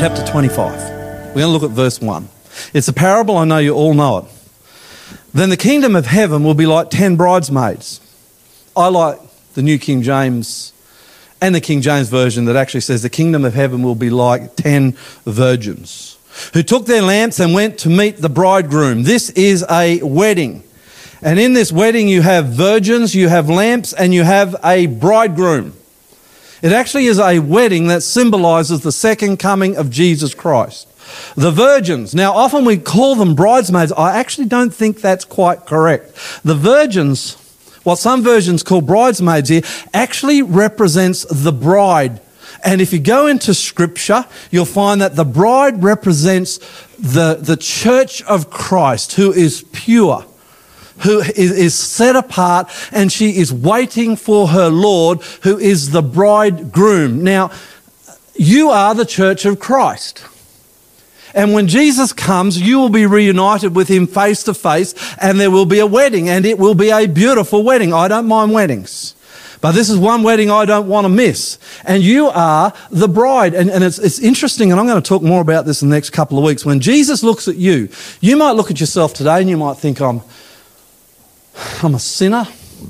chapter 25. We're going to look at verse 1. It's a parable, I know you all know it. Then the kingdom of heaven will be like 10 bridesmaids. I like the New King James and the King James Version that actually says the kingdom of heaven will be like 10 virgins who took their lamps and went to meet the bridegroom. This is a wedding. And in this wedding you have virgins, you have lamps, and you have a bridegroom. It actually is a wedding that symbolizes the second coming of Jesus Christ. The virgins, now often we call them bridesmaids. I actually don't think that's quite correct. The virgins, what some versions call bridesmaids here, actually represents the bride. And if you go into Scripture, you'll find that the bride represents the church of Christ, who is pure, who is set apart, and she is waiting for her Lord, who is the bridegroom. Now, you are the church of Christ. And when Jesus comes, you will be reunited with him face to face, and there will be a wedding, and it will be a beautiful wedding. I don't mind weddings, but this is one wedding I don't want to miss. And you are the bride. And it's interesting, and I'm going to talk more about this in the next couple of weeks. When Jesus looks at you, you might look at yourself today and you might think, I'm a sinner.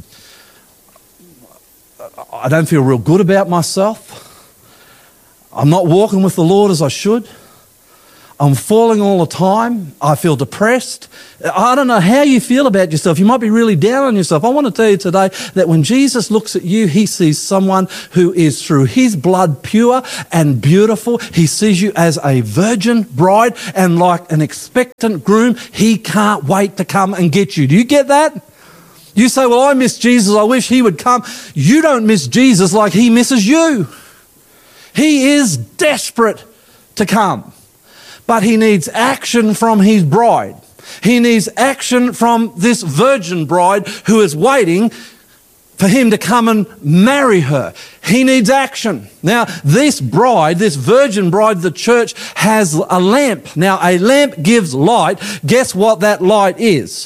I don't feel real good about myself. I'm not walking with the Lord as I should. I'm falling all the time. I feel depressed. I don't know how you feel about yourself. You might be really down on yourself. I want to tell you today that when Jesus looks at you, he sees someone who is through his blood pure and beautiful. He sees you as a virgin bride, and like an expectant groom, he can't wait to come and get you. Do you get that? You say, well, I miss Jesus. I wish he would come. You don't miss Jesus like he misses you. He is desperate to come. But he needs action from his bride. He needs action from this virgin bride who is waiting for him to come and marry her. He needs action. Now, this bride, this virgin bride, the church, has a lamp. Now, a lamp gives light. Guess what that light is?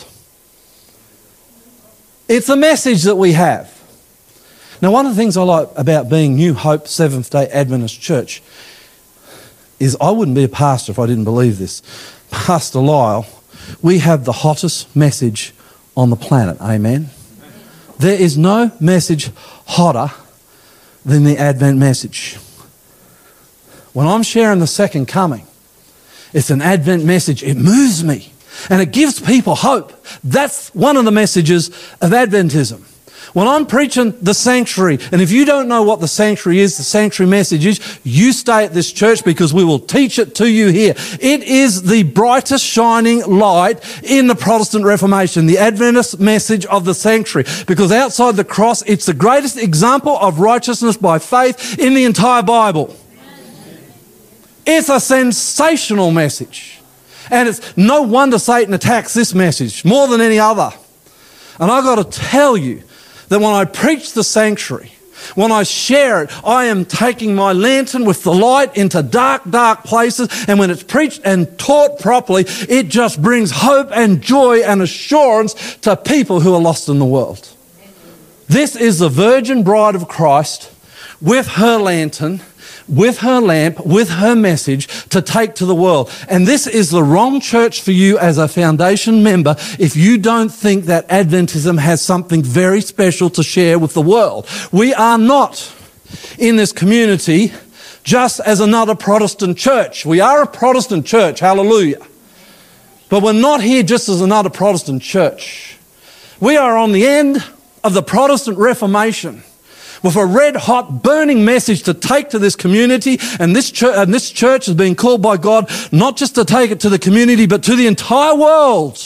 It's the message that we have. Now, one of the things I like about being New Hope Seventh-day Adventist Church is I wouldn't be a pastor if I didn't believe this. Pastor Lyle, we have the hottest message on the planet. Amen? There is no message hotter than the Advent message. When I'm sharing the second coming, it's an Advent message. It moves me and it gives people hope. That's one of the messages of Adventism. When I'm preaching the sanctuary, and if you don't know what the sanctuary is, the sanctuary message is, you stay at this church because we will teach it to you here. It is the brightest shining light in the Protestant Reformation, the Adventist message of the sanctuary. Because outside the cross, it's the greatest example of righteousness by faith in the entire Bible. It's a sensational message. And it's no wonder Satan attacks this message more than any other. And I've got to tell you, that when I preach the sanctuary, when I share it, I am taking my lantern with the light into dark, dark places. And when it's preached and taught properly, it just brings hope and joy and assurance to people who are lost in the world. This is the virgin bride of Christ with her lantern, with her lamp, with her message to take to the world. And this is the wrong church for you as a foundation member if you don't think that Adventism has something very special to share with the world. We are not in this community just as another Protestant church. We are a Protestant church, hallelujah. But we're not here just as another Protestant church. We are on the end of the Protestant Reformation, with a red-hot, burning message to take to this community. And this church has been called by God not just to take it to the community, but to the entire world.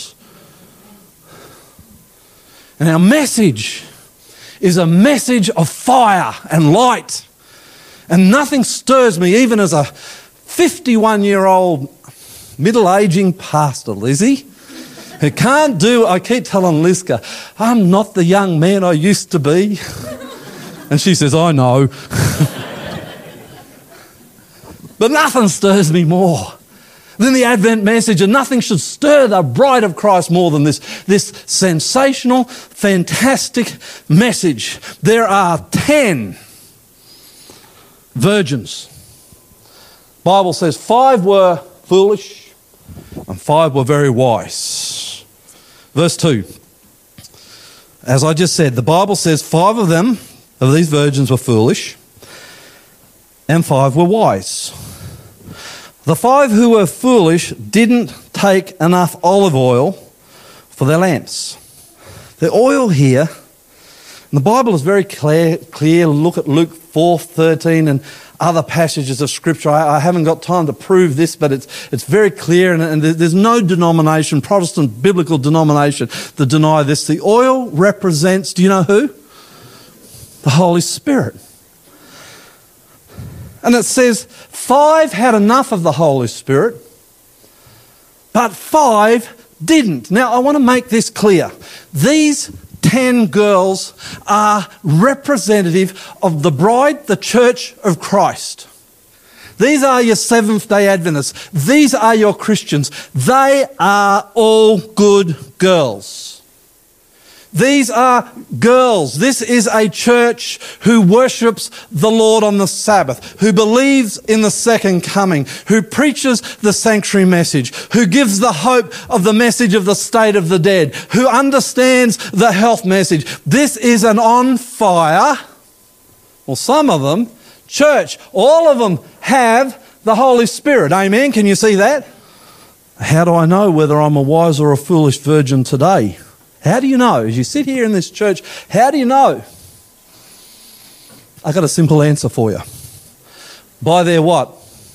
And our message is a message of fire and light. And nothing stirs me, even as a 51-year-old middle-aging pastor, Lizzie, who can't do, I keep telling Liska, I'm not the young man I used to be. And she says, I know. But nothing stirs me more than the Advent message, and nothing should stir the bride of Christ more than this sensational, fantastic message. There are 10 virgins. Bible says 5 were foolish and 5 were very wise. Verse 2. As I just said, the Bible says 5 of them, of these virgins, were foolish and 5 were wise. The 5 who were foolish didn't take enough olive oil for their lamps. The oil here, and the Bible is very clear. Look at Luke 4:13 and other passages of Scripture. I haven't got time to prove this, but it's very clear, and there's no denomination, Protestant biblical denomination, that deny this. The oil represents, do you know who? The Holy Spirit. And it says 5 had enough of the Holy Spirit, but 5 didn't. Now, I want to make this clear. These 10 girls are representative of the bride, the church of Christ. These are your Seventh-day Adventists. These are your Christians. They are all good girls. These are girls. This is a church who worships the Lord on the Sabbath, who believes in the second coming, who preaches the sanctuary message, who gives the hope of the message of the state of the dead, who understands the health message. This is an on fire, well, some of them, church. All of them have the Holy Spirit. Amen? Can you see that? How do I know whether I'm a wise or a foolish virgin today? How do you know? As you sit here in this church, how do you know? I've got a simple answer for you. By their what?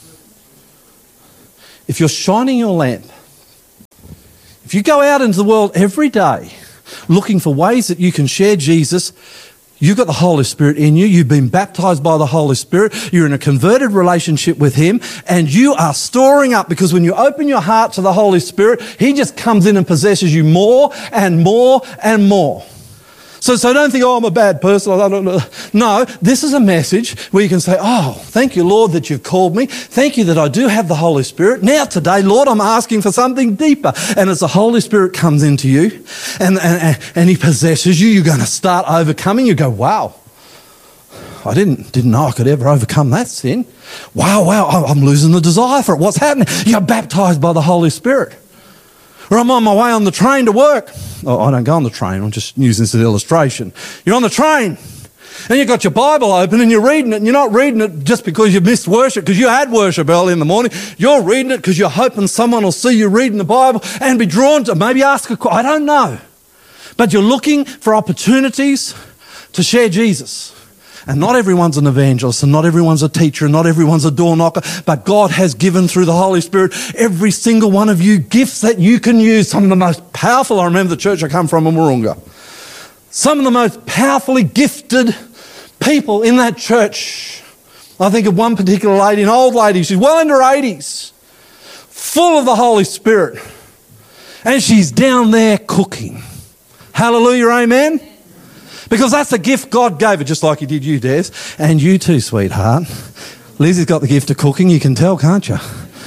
If you're shining your lamp, if you go out into the world every day looking for ways that you can share Jesus, you've got the Holy Spirit in you. You've been baptized by the Holy Spirit. You're in a converted relationship with Him, and you are storing up, because when you open your heart to the Holy Spirit, He just comes in and possesses you more and more and more. So don't think, oh, I'm a bad person. I don't know. No, this is a message where you can say, oh, thank you, Lord, that you've called me. Thank you that I do have the Holy Spirit. Now today, Lord, I'm asking for something deeper. And as the Holy Spirit comes into you and He possesses you, you're going to start overcoming. You go, wow, I didn't know I could ever overcome that sin. Wow, I'm losing the desire for it. What's happening? You're baptized by the Holy Spirit. Or I'm on my way on the train to work. Oh, I don't go on the train. I'm just using this as an illustration. You're on the train and you've got your Bible open and you're reading it, and you're not reading it just because you missed worship, because you had worship early in the morning. You're reading it because you're hoping someone will see you reading the Bible and be drawn to maybe ask a question. I don't know. But you're looking for opportunities to share Jesus. And not everyone's an evangelist, and not everyone's a teacher, and not everyone's a door knocker, but God has given through the Holy Spirit every single one of you gifts that you can use. Some of the most powerful, I remember the church I come from in Wahroonga, some of the most powerfully gifted people in that church. I think of one particular lady, an old lady, she's well into her 80s, full of the Holy Spirit, and she's down there cooking. Hallelujah, amen? Because that's the gift God gave her, just like He did you, Des. And you too, sweetheart. Lizzie's got the gift of cooking, you can tell, can't you?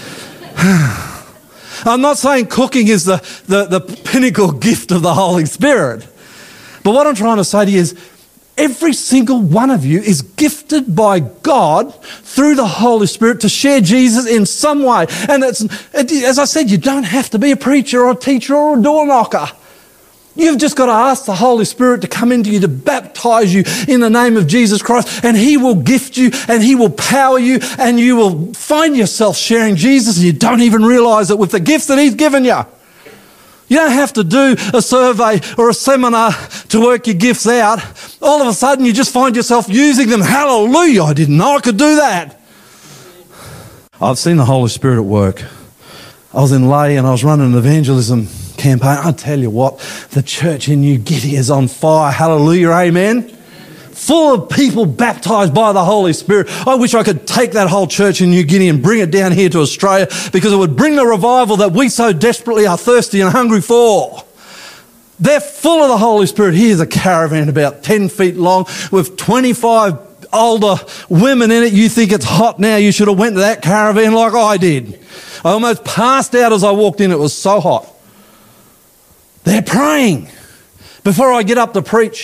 I'm not saying cooking is the pinnacle gift of the Holy Spirit. But what I'm trying to say to you is every single one of you is gifted by God through the Holy Spirit to share Jesus in some way. And as I said, you don't have to be a preacher or a teacher or a door knocker. You've just got to ask the Holy Spirit to come into you, to baptize you in the name of Jesus Christ, and He will gift you and He will power you, and you will find yourself sharing Jesus and you don't even realise it with the gifts that He's given you. You don't have to do a survey or a seminar to work your gifts out. All of a sudden you just find yourself using them. Hallelujah, I didn't know I could do that. I've seen the Holy Spirit at work. I was in Lay and I was running an evangelism campaign. I tell you what, the church in New Guinea is on fire. Hallelujah, amen. Full of people baptised by the Holy Spirit. I wish I could take that whole church in New Guinea and bring it down here to Australia, because it would bring the revival that we so desperately are thirsty and hungry for. They're full of the Holy Spirit. Here's a caravan about 10 feet long with 25 older women in it. You think it's hot now. You should have went to that caravan like I did. I almost passed out as I walked in. It was so hot. They're praying before I get up to preach.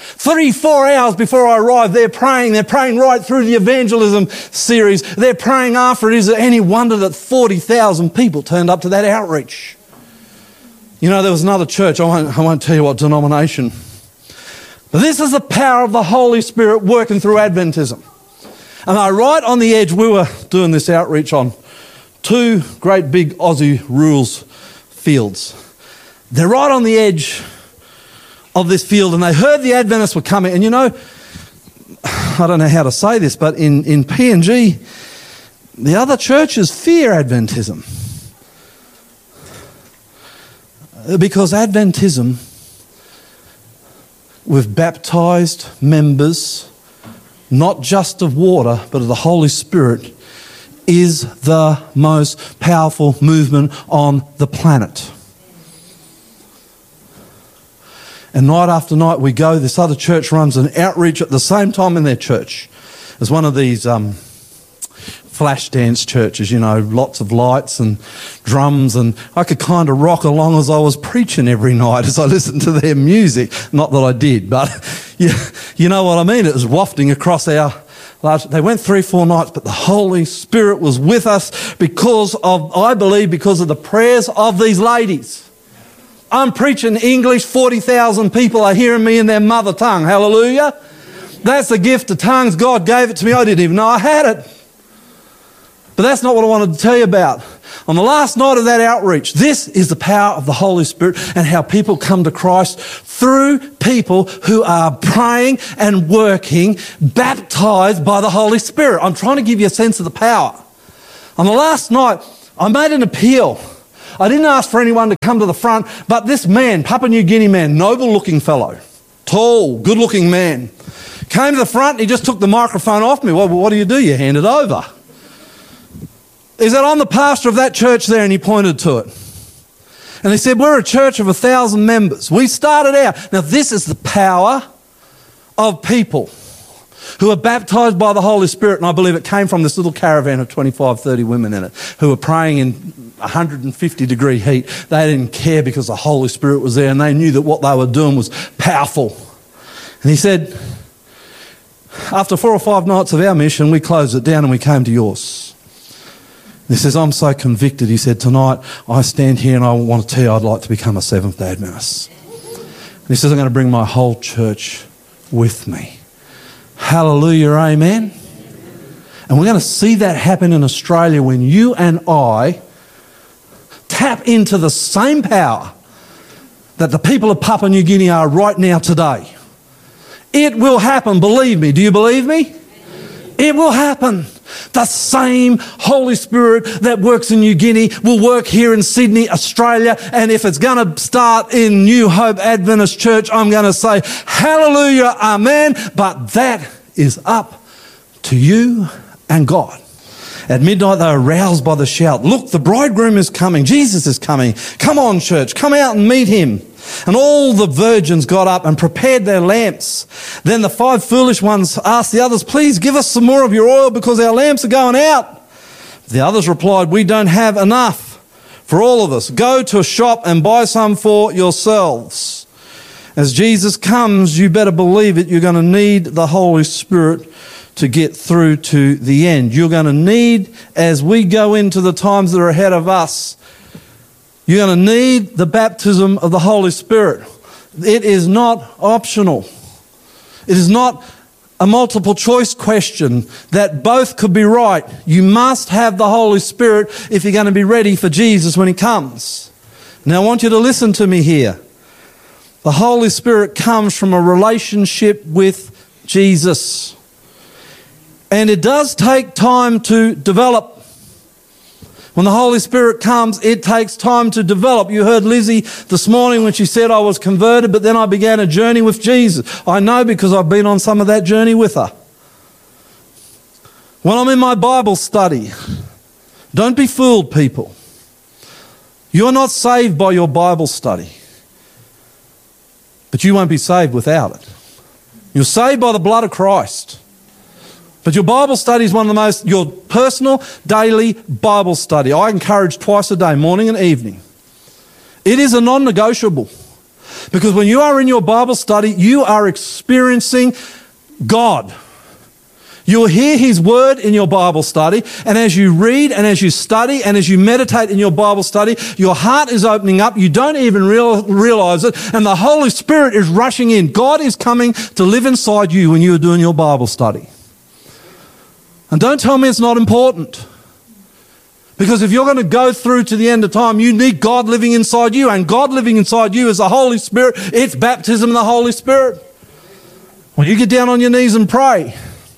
3-4 hours before I arrived, they're praying. They're praying right through the evangelism series. They're praying after it. Is it any wonder that 40,000 people turned up to that outreach? You know, there was another church. I won't tell you what denomination. But this is the power of the Holy Spirit working through Adventism. And right on the edge, we were doing this outreach on 2 great big Aussie rules fields. They're right on the edge of this field, and they heard the Adventists were coming. And you know, I don't know how to say this, but in PNG, the other churches fear Adventism. Because Adventism, we've baptised members, not just of water, but of the Holy Spirit, is the most powerful movement on the planet. And night after night we go, this other church runs an outreach at the same time in their church. It's one of these flash dance churches, you know, lots of lights and drums, and I could kind of rock along as I was preaching every night as I listened to their music. Not that I did, but you know what I mean. It was wafting across our large... They went 3-4 nights, but the Holy Spirit was with us because of, I believe, because of the prayers of these ladies. I'm preaching English, 40,000 people are hearing me in their mother tongue. Hallelujah. That's the gift of tongues. God gave it to me. I didn't even know I had it. But that's not what I wanted to tell you about. On the last night of that outreach, this is the power of the Holy Spirit and how people come to Christ through people who are praying and working, baptised by the Holy Spirit. I'm trying to give you a sense of the power. On the last night, I made an appeal. I didn't ask for anyone to come to the front, but this man, Papua New Guinea man, noble-looking fellow, tall, good-looking man, came to the front and he just took the microphone off me. Well, what do? You hand it over. He said, I'm the pastor of that church there, and he pointed to it. And he said, we're a church of 1,000 members. We started out. Now, this is the power of people who are baptised by the Holy Spirit, and I believe it came from this little caravan of 25, 30 women in it who were praying in 150-degree heat. They didn't care because the Holy Spirit was there, and they knew that what they were doing was powerful. And he said, after 4 or 5 nights of our mission, we closed it down and we came to yours. He says, I'm so convicted. He said, tonight I stand here and I want to tell you I'd like to become a Seventh-day Adventist. And he says, I'm going to bring my whole church with me. Hallelujah, amen. And we're going to see that happen in Australia when you and I tap into the same power that the people of Papua New Guinea are right now today. It will happen, believe me. Do you believe me? It will happen. The same Holy Spirit that works in New Guinea will work here in Sydney, Australia. And if it's going to start in New Hope Adventist Church, I'm going to say, hallelujah, amen. But that is up to you and God. At midnight, they were roused by the shout, look, the bridegroom is coming. Jesus is coming. Come on, church, come out and meet him. And all the virgins got up and prepared their lamps. Then the 5 foolish ones asked the others, please give us some more of your oil because our lamps are going out. The others replied, we don't have enough for all of us. Go to a shop and buy some for yourselves. As Jesus comes, you better believe it, you're going to need the Holy Spirit to get through to the end. You're going to need, as we go into the times that are ahead of us, you're going to need the baptism of the Holy Spirit. It is not optional. It is not a multiple choice question that both could be right. You must have the Holy Spirit if you're going to be ready for Jesus when he comes. Now I want you to listen to me here. The Holy Spirit comes from a relationship with Jesus. And it does take time to develop. When the Holy Spirit comes, it takes time to develop. You heard Lizzie this morning when she said, I was converted, but then I began a journey with Jesus. I know because I've been on some of that journey with her. When I'm in my Bible study, don't be fooled, people. You're not saved by your Bible study, but you won't be saved without it. You're saved by the blood of Christ. But your Bible study is one of the most, your personal daily Bible study. I encourage twice a day, morning and evening. It is a non-negotiable. Because when you are in your Bible study, you are experiencing God. You'll hear His word in your Bible study, and as you read and as you study and as you meditate in your Bible study, your heart is opening up. You don't even realize it, and the Holy Spirit is rushing in. God is coming to live inside you when you are doing your Bible study. And don't tell me it's not important. Because if you're going to go through to the end of time, you need God living inside you, and God living inside you is the Holy Spirit. It's baptism in the Holy Spirit. When you get down on your knees and pray,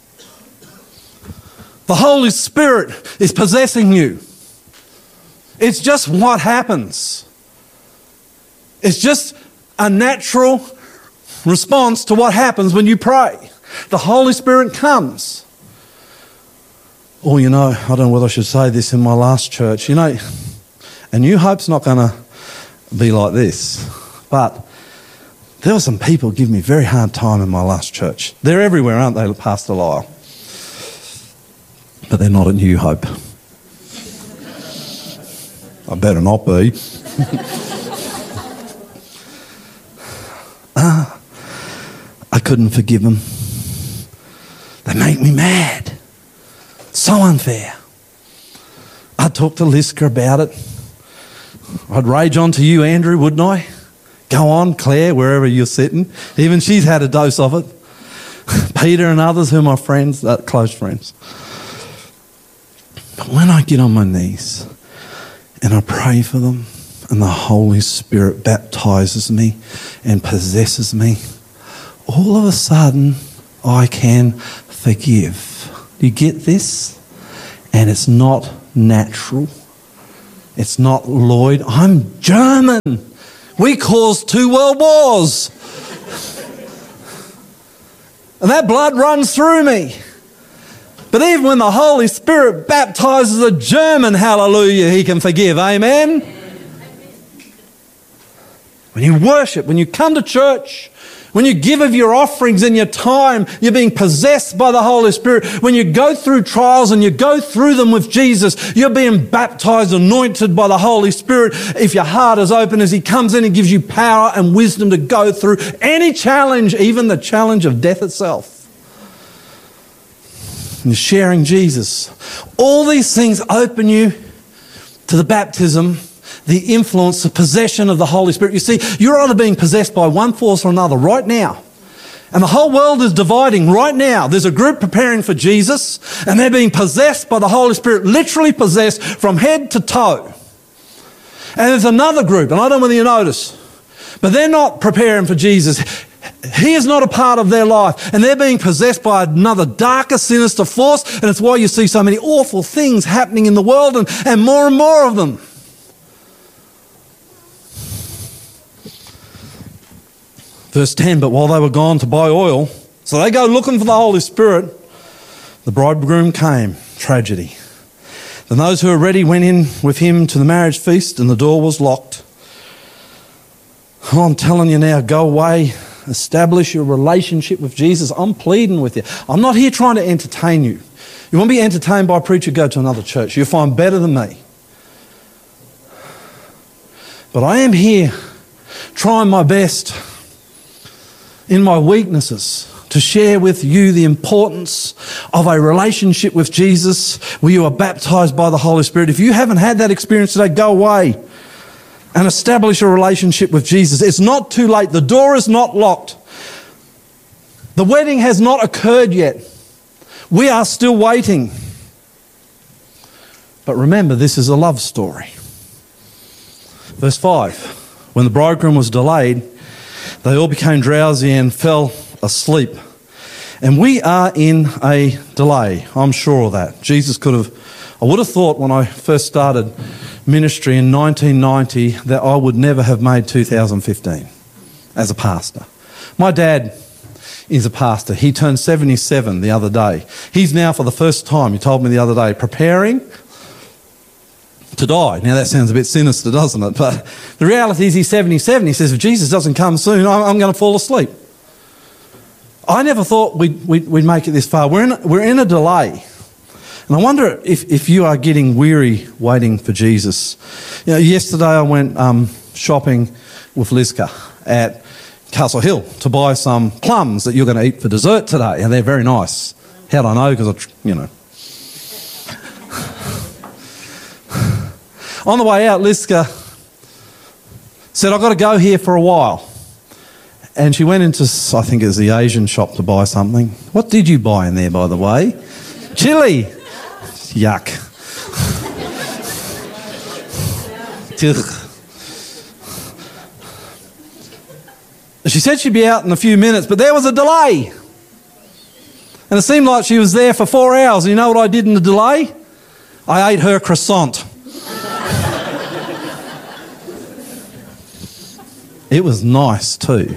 the Holy Spirit is possessing you. It's just what happens. It's just a natural response to what happens when you pray. The Holy Spirit comes. Oh, I don't know whether I should say this in my last church. A New Hope's not going to be like this. But there were some people give me a very hard time in my last church. They're everywhere, aren't they, Pastor Lyle? But they're not at New Hope. I better not be. I couldn't forgive them. They make me mad. So unfair. I'd talk to Liska about it. I'd rage on to you, Andrew, wouldn't I? Go on, Claire, wherever you're sitting. Even she's had a dose of it. Peter and others who are my friends, close friends. But when I get on my knees and I pray for them and the Holy Spirit baptizes me and possesses me, all of a sudden I can forgive. Do you get this? And it's not natural. It's not Lloyd. I'm German. We caused 2 world wars. And that blood runs through me. But even when the Holy Spirit baptizes a German, hallelujah, He can forgive. Amen? When you worship, when you come to church, when you give of your offerings and your time, you're being possessed by the Holy Spirit. When you go through trials and you go through them with Jesus, you're being baptized, anointed by the Holy Spirit. If your heart is open as He comes in and gives you power and wisdom to go through any challenge, even the challenge of death itself. And sharing Jesus. All these things open you to the baptism, the influence, the possession of the Holy Spirit. You see, you're either being possessed by one force or another right now. And the whole world is dividing right now. There's a group preparing for Jesus, and they're being possessed by the Holy Spirit, literally possessed from head to toe. And there's another group, and I don't know whether you notice, but they're not preparing for Jesus. He is not a part of their life, and they're being possessed by another darker, sinister force, and it's why you see so many awful things happening in the world and more of them. Verse 10, but while they were gone to buy oil, so they go looking for the Holy Spirit, the bridegroom came. Tragedy. Then those who were ready went in with him to the marriage feast, and the door was locked. Oh, I'm telling you now, go away, establish your relationship with Jesus. I'm pleading with you. I'm not here trying to entertain you. You want to be entertained by a preacher, go to another church. You'll find better than me. But I am here trying my best in my weaknesses to share with you the importance of a relationship with Jesus where you are baptized by the Holy Spirit. If you haven't had that experience today, go away and establish a relationship with Jesus. It's not too late. The door is not locked. The wedding has not occurred yet. We are still waiting. But remember, this is a love story. Verse 5, when the bridegroom was delayed, they all became drowsy and fell asleep. And we are in a delay, I'm sure of that. Jesus could have, I would have thought when I first started ministry in 1990 that I would never have made 2015 as a pastor. My dad is a pastor. He turned 77 the other day. He's now, for the first time, he told me the other day, preparing to die. Now that sounds a bit sinister, doesn't it? But the reality is he's 77. He says, if Jesus doesn't come soon, I'm going to fall asleep. I never thought we'd make it this far. We're in a delay. And I wonder if you are getting weary waiting for Jesus. You know, yesterday I went shopping with Liska, at Castle Hill to buy some plums that you're going to eat for dessert today, and they're very nice. How'd I know? Because On the way out, Liska said, I've got to go here for a while. And she went into, I think it was the Asian shop to buy something. What did you buy in there, by the way? Chili. Yuck. She said she'd be out in a few minutes, but there was a delay. And it seemed like she was there for 4 hours. And you know what I did in the delay? I ate her croissant. It was nice too.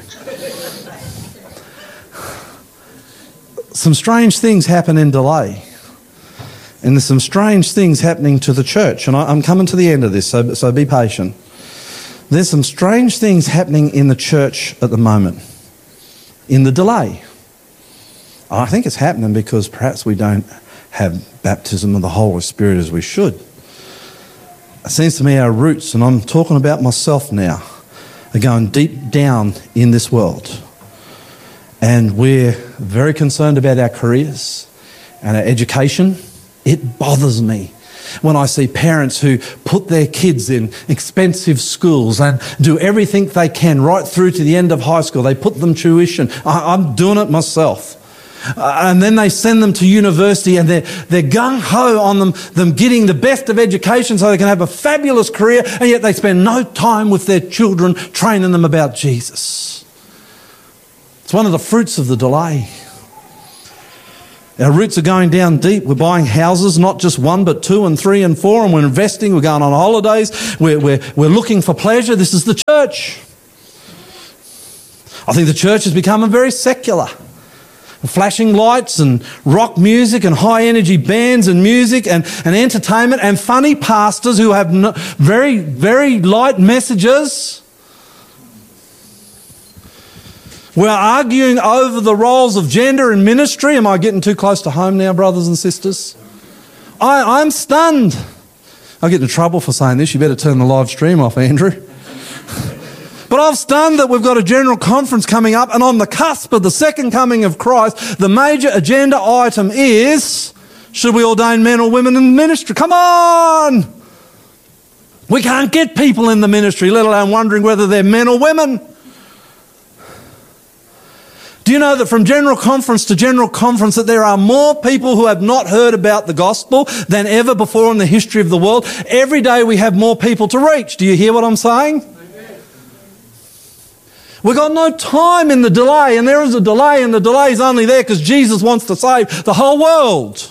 Some strange things happen in delay. And there's some strange things happening to the church. And I'm coming to the end of this, so be patient. There's some strange things happening in the church at the moment, in the delay. I think it's happening because perhaps we don't have baptism of the Holy Spirit as we should. It seems to me our roots, and I'm talking about myself now, are going deep down in this world. And we're very concerned about our careers and our education. It bothers me when I see parents who put their kids in expensive schools and do everything they can right through to the end of high school. They put them tuition. I'm doing it myself. And then they send them to university and they're gung-ho on them getting the best of education so they can have a fabulous career, and yet they spend no time with their children training them about Jesus. It's one of the fruits of the delay. Our roots are going down deep. We're buying houses, not just 1, but 2 and 3 and 4, and we're investing. We're going on holidays. We're looking for pleasure. This is the church. I think the church has become very secular. Flashing lights and rock music and high energy bands and music and entertainment and funny pastors who have very, very light messages. We're arguing over the roles of gender in ministry. Am I getting too close to home now, brothers and sisters? I'm stunned. I'll get into trouble for saying this. You better turn the live stream off, Andrew. But I'm stunned that we've got a general conference coming up, and on the cusp of the second coming of Christ, the major agenda item is, should we ordain men or women in the ministry? Come on! We can't get people in the ministry, let alone wondering whether they're men or women. Do you know that from general conference to general conference that there are more people who have not heard about the gospel than ever before in the history of the world? Every day we have more people to reach. Do you hear what I'm saying? We've got no time in the delay, and there is a delay, and the delay is only there because Jesus wants to save the whole world.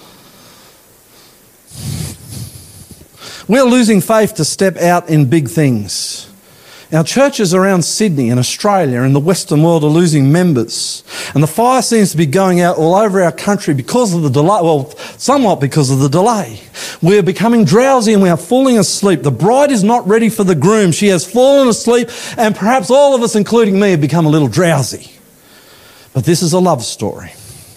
We're losing faith to step out in big things. Our churches around Sydney and Australia and the Western world are losing members. And the fire seems to be going out all over our country because of the delay. Well, somewhat because of the delay. We're becoming drowsy and we are falling asleep. The bride is not ready for the groom. She has fallen asleep, and perhaps all of us, including me, have become a little drowsy. But this is a love story.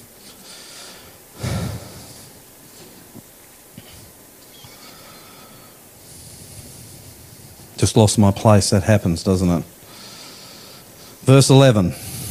Just lost my place. That happens, doesn't it? Verse 11.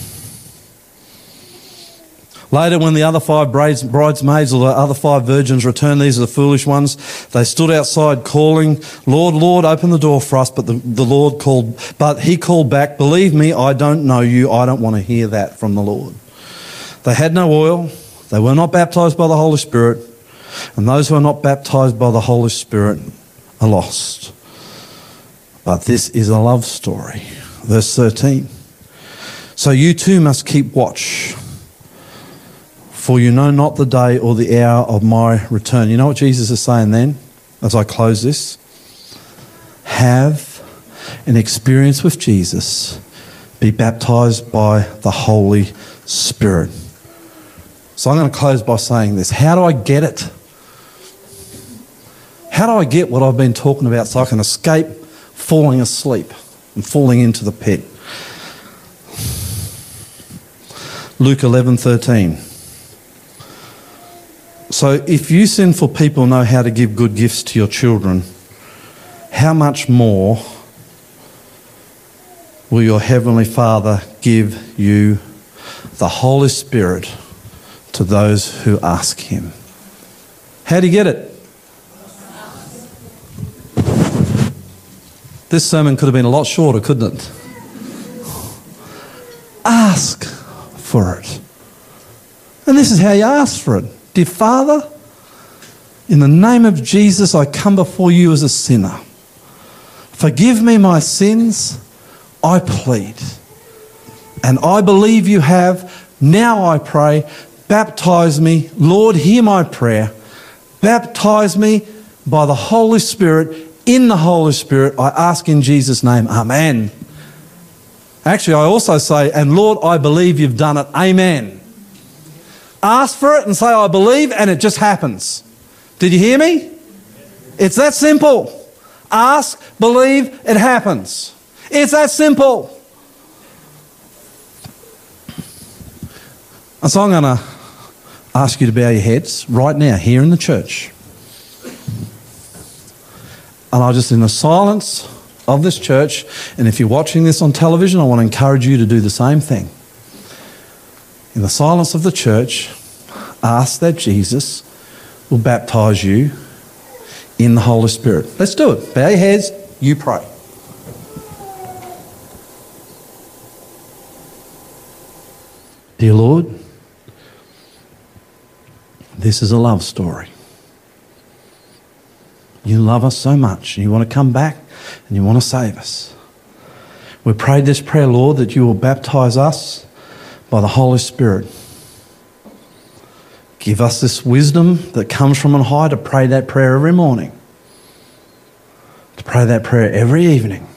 Later, when the other 5 bridesmaids or the other 5 virgins returned, these are the foolish ones, they stood outside calling, Lord, Lord, open the door for us. But he called back, believe me, I don't know you. I don't want to hear that from the Lord. They had no oil. They were not baptized by the Holy Spirit. And those who are not baptized by the Holy Spirit are lost. But this is a love story. Verse 13. So you too must keep watch, for you know not the day or the hour of my return. You know what Jesus is saying then, as I close this? Have an experience with Jesus. Be baptized by the Holy Spirit. So I'm going to close by saying this. How do I get it? How do I get what I've been talking about so I can escape falling asleep and falling into the pit? Luke 11:13. So if you sinful people know how to give good gifts to your children, how much more will your Heavenly Father give you the Holy Spirit to those who ask him. How do you get it? This sermon could have been a lot shorter, couldn't it? Ask for it. And this is how you ask for it. Dear Father, in the name of Jesus, I come before you as a sinner. Forgive me my sins, I plead. And I believe you have. Now I pray, baptize me. Lord, hear my prayer. Baptize me by the Holy Spirit. In the Holy Spirit, I ask in Jesus' name, amen. Actually, I also say, and Lord, I believe you've done it, amen. Ask for it and say, I believe, and it just happens. Did you hear me? It's that simple. Ask, believe, it happens. It's that simple. And so I'm going to ask you to bow your heads right now, here in the church. And I'll just, in the silence of this church, and if you're watching this on television, I want to encourage you to do the same thing. In the silence of the church, ask that Jesus will baptise you in the Holy Spirit. Let's do it. Bow your heads, you pray. Dear Lord, this is a love story. You love us so much, and you want to come back, and you want to save us. We prayed this prayer, Lord, that you will baptise us by the Holy Spirit. Give us this wisdom that comes from on high to pray that prayer every morning, to pray that prayer every evening,